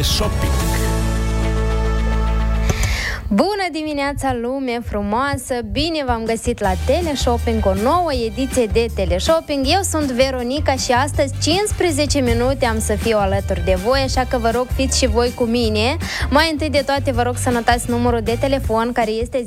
Shopping. Bună dimineața, lume frumoasă! Bine v-am găsit la Teleshopping, o nouă ediție de Teleshopping. Eu sunt Veronica și astăzi 15 minute am să fiu alături de voi, așa că vă rog, fiți și voi cu mine. Mai întâi de toate vă rog să notați numărul de telefon, care este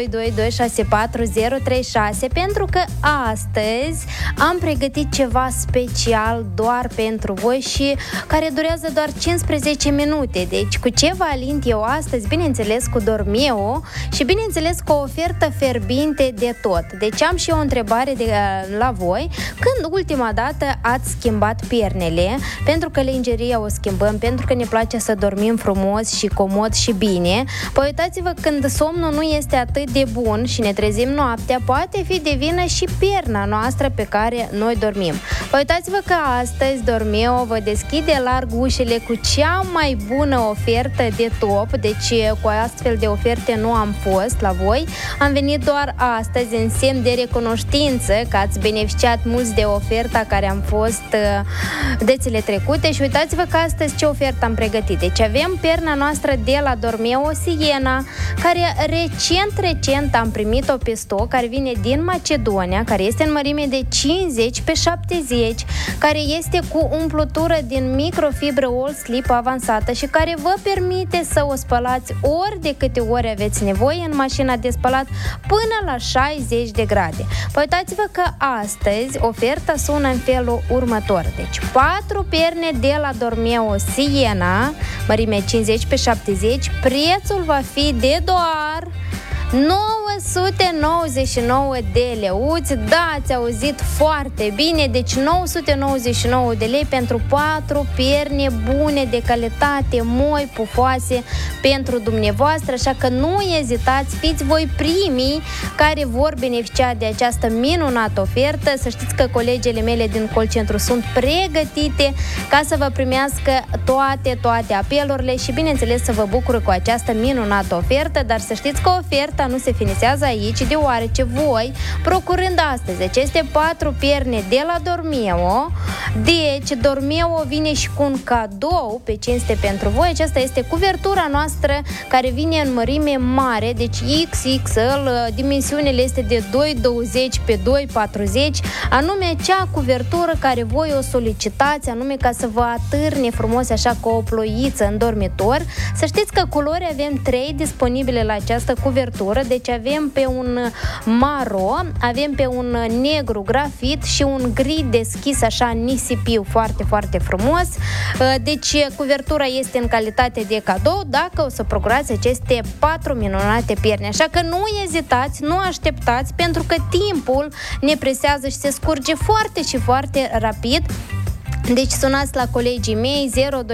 022264036, pentru că astăzi am pregătit ceva special doar pentru voi și care durează doar 15 minute. Deci cu ce vă alint eu astăzi? Bineînțeles cu Dormeo și bineînțeles cu o ofertă fierbinte de tot. Deci am și o întrebare la voi. Când ultima dată ați schimbat piernele? Pentru că lingeria o schimbăm, pentru că ne place să dormim frumos și comod și bine. Păi uitați-vă, când somnul nu este atât de bun și ne trezim noaptea, poate fi de vină și pierna noastră pe care noi dormim. Păi uitați-vă că astăzi Dormeo vă deschide larg ușile cu cea mai bună ofertă de top. Deci cu astfel de oferte nu am fost la voi. Am venit doar astăzi în semn de recunoștință că ați beneficiat mulți de oferta care am fost dețile trecute și uitați-vă că astăzi ce ofertă am pregătit. Deci avem perna noastră de la Dormeo Siena, care recent am primit-o pe stoc, care vine din Macedonia, care este în mărime de 50x70, care este cu umplutură din microfibră all slip avansată și care vă permite să o spălați ori de câte ori aveți nevoie în mașina de spălat până la 60 de grade. Păi uitați-vă că astăzi oferta sună în felul următor. Deci 4 perne de la Dormeo Siena, mărime 50x70, prețul va fi de doar 999 de leuți. Da, ați auzit foarte bine. Deci 999 de lei pentru 4 pierne bune, de calitate, moi, pufoase pentru dumneavoastră. Așa că nu ezitați, fiți voi primii care vor beneficia de această minunată ofertă. Să știți că colegele mele din call centru sunt pregătite ca să vă primească toate apelurile și bineînțeles să vă bucură cu această minunată ofertă. Dar să știți că oferta nu se finisează aici, deoarece voi, procurând astăzi aceste 4 pierne de la Dormeo, deci Dormeo vine și cu un cadou pe cinste pentru voi. Aceasta este cuvertura noastră care vine în mărime mare, deci XXL, dimensiunile este de 2,20 pe 2,40, anume acea cuvertură care voi o solicitați, anume ca să vă atârne frumos așa ca o ploiță în dormitor. Să știți că culori avem 3 disponibile la această cuvertură. Deci avem pe un maro, avem pe un negru grafit și un gri deschis așa nisipiu, foarte, foarte frumos. Deci cuvertura este în calitate de cadou dacă o să procurați aceste 4 minunate pierne. Așa că nu ezitați, nu așteptați, pentru că timpul ne presează și se scurge foarte și foarte rapid. Deci sunați la colegii mei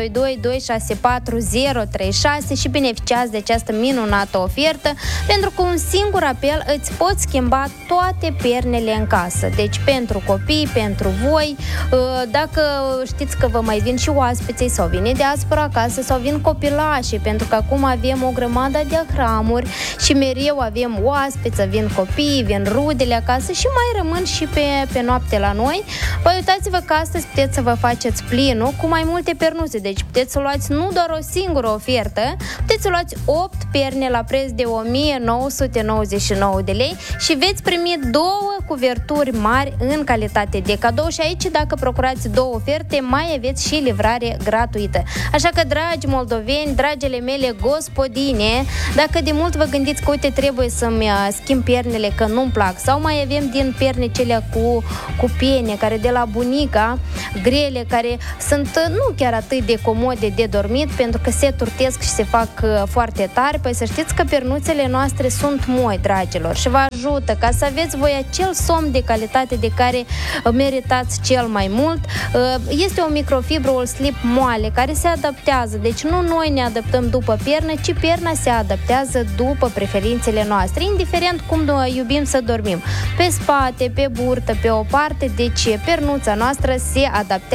022264036 și beneficiați de această minunată ofertă, pentru că un singur apel îți poți schimba toate pernele în casă. Deci pentru copii, pentru voi, dacă știți că vă mai vin și oaspeții sau vine diaspora acasă sau vin copilașii, pentru că acum avem o grămadă de hramuri și mereu avem oaspeți, vin copii, vin rudele acasă și mai rămân și pe noapte la noi. Păi uitați-vă că astăzi puteți să vă faceți plinul cu mai multe pernuțe. Deci puteți să luați nu doar o singură ofertă, puteți să luați 8 perne la preț de 1999 de lei și veți primi 2 cuverturi mari în calitate de cadou și aici, dacă procurați 2 oferte, mai aveți și livrare gratuită. Așa că, dragi moldoveni, dragele mele gospodine, dacă de mult vă gândiți că, uite, trebuie să-mi schimb piernele că nu-mi plac, sau mai avem din pierne cele cu piene, care de la bunica, grele, care sunt nu chiar atât de comode de dormit, pentru că se turtesc și se fac foarte tari, păi să știți că pernuțele noastre sunt moi, dragilor, și vă ajută ca să aveți voi acel somn de calitate de care meritați cel mai mult. Este o microfibră all slip moale care se adaptează, deci nu noi ne adaptăm după piernă, ci pierna se adaptează după preferințele noastre, indiferent cum iubim să dormim, pe spate, pe burtă, pe o parte. Deci pernuța noastră se adaptează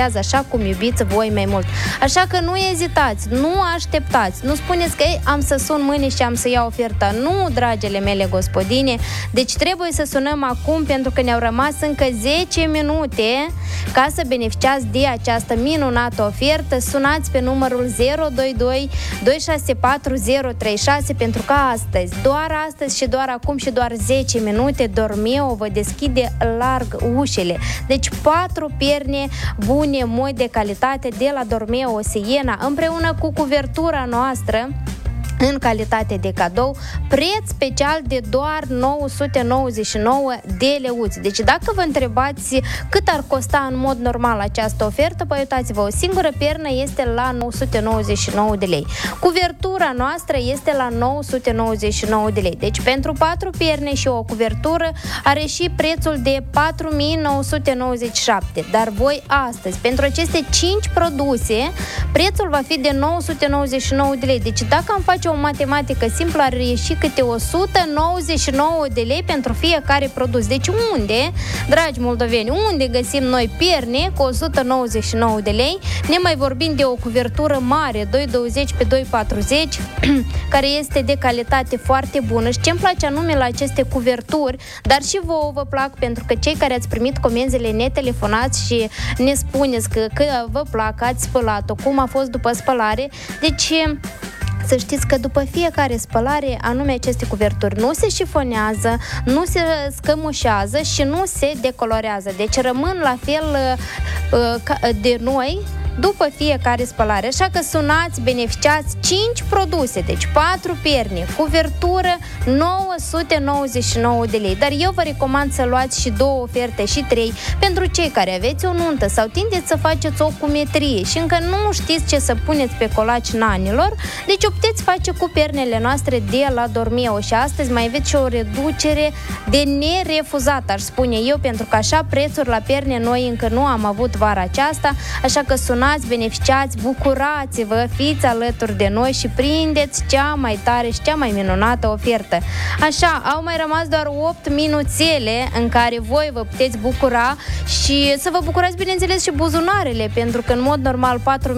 beneficiază așa cum iubiți voi mai mult. Așa că nu ezitați, nu așteptați, nu spuneți că am să sun mâine și am să iau oferta. Nu, dragile mele gospodine, deci trebuie să sunăm acum pentru că ne-au rămas încă 10 minute ca să beneficiați de această minunată ofertă. Sunați pe numărul 022 264 036 pentru că astăzi, doar astăzi și doar acum și doar 10 minute, Dormeo vă deschide larg ușile. Deci 4 pierne bune, moi de calitate de la Dormeo Siena, împreună cu cuvertura noastră în calitate de cadou, preț special de doar 999 de leuți. Deci dacă vă întrebați cât ar costa în mod normal această ofertă, păi uitați-vă, o singură piernă este la 999 de lei. Cuvertura noastră este la 999 de lei. Deci pentru 4 pierne și o cuvertură are și prețul de 4997. Dar voi astăzi, pentru aceste 5 produse, prețul va fi de 999 de lei. Deci dacă am face o matematică simplă, ar ieși câte 199 de lei pentru fiecare produs. Deci unde, dragi moldoveni, unde găsim noi pierne cu 199 de lei? Ne mai vorbim de o cuvertură mare, 220 pe 240, care este de calitate foarte bună. Și ce-mi place anume la aceste cuverturi, dar și vouă vă plac, pentru că cei care ați primit comenzile ne telefonați și ne spuneți că vă plac, ați spălat-o, cum a fost după spălare. Deci să știți că după fiecare spălare, anume aceste cuverturi nu se șifonează, nu se scămușează și nu se decolorează. Deci rămân la fel de noi după fiecare spălare. Așa că sunați, beneficiați 5 produse, deci 4 pierne, cuvertură, 999 de lei. Dar eu vă recomand să luați și 2 oferte și 3 pentru cei care aveți o nuntă sau tindeți să faceți o cumetrie și încă nu știți ce să puneți pe colaci nanilor, deci o puteți face cu piernele noastre de la Dormeo. Și astăzi mai aveți și o reducere de nerefuzat, aș spune eu, pentru că așa prețuri la pierne noi încă nu am avut vara aceasta. Așa că sunați, beneficiați, bucurați-vă, fiți alături de noi și prindeți cea mai tare și cea mai minunată ofertă. Așa, au mai rămas doar 8 minuțele în care voi vă puteți bucura și să vă bucurați, bineînțeles, și buzunarele, pentru că în mod normal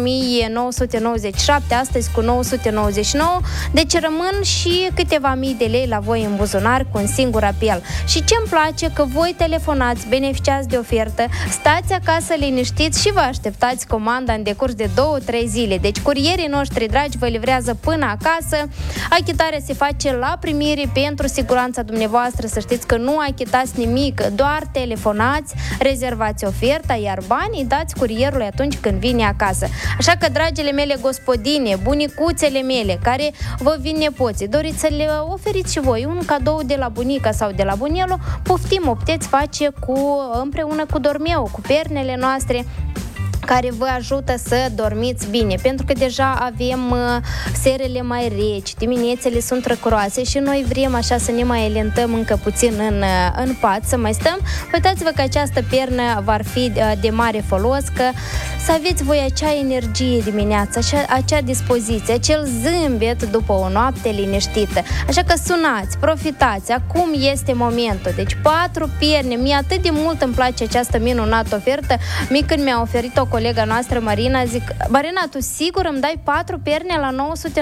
4997, astăzi cu 999, deci rămân și câteva mii de lei la voi în buzunar cu un singur apel. Și ce-mi place, că voi telefonați, beneficiați de ofertă, stați acasă liniștiți și vă așteptați comanda în decurs de 2-3 zile. Deci curierii noștri dragi vă livrează până acasă. Achitarea se face la primire pentru siguranța dumneavoastră. Să știți că nu achitați nimic, doar telefonați, rezervați oferta, iar banii dați curierului atunci când vine acasă. Așa că, dragile mele gospodine, bunicuțele mele, care vă vin nepoții, doriți să le oferiți și voi un cadou de la bunica sau de la bunielul, poftim, o puteți face împreună cu Dormeo, cu pernele noastre, care vă ajută să dormiți bine, pentru că deja avem serele mai reci, diminețele sunt răcoroase și noi vrem așa să ne mai elentăm încă puțin în pat, să mai stăm. Uitați-vă că această piernă va fi de mare folos, că să aveți voi acea energie dimineața, acea dispoziție, acel zâmbet după o noapte liniștită. Așa că sunați, profitați, acum este momentul. Deci 4 pierne, mie atât de mult îmi place această minunată ofertă. Când mi-a oferit-o colega noastră, Marina, zic: Marina, tu sigur îmi dai 4 pierne la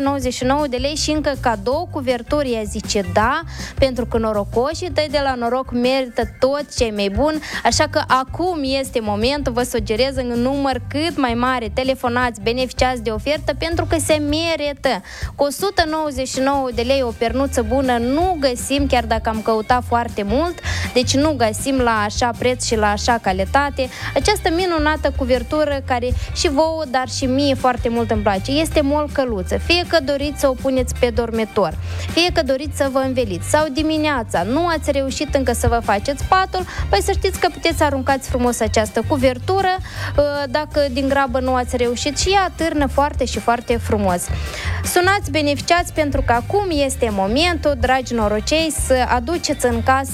999 de lei și încă cadou cuverturi? Ea zice: da, pentru că norocoșii tăi de la noroc merită tot ce mai bun. Așa că acum este momentul, vă sugerez în număr cât mai mare, telefonați, beneficiați de ofertă, pentru că se merită. Cu 199 de lei o pernuță bună nu găsim, chiar dacă am căutat foarte mult, deci nu găsim la așa preț și la așa calitate. Această minunată cuvertură care și vouă, dar și mie foarte mult îmi place. Este molcăluță. Fie că doriți să o puneți pe dormitor, fie că doriți să vă înveliți sau dimineața nu ați reușit încă să vă faceți patul, păi să știți că puteți aruncați frumos această cuvertură, dacă din grabă nu ați reușit, și ea atârnă foarte și foarte frumos. Sunați, beneficiați, pentru că acum este momentul, dragi norocei, să aduceți în casă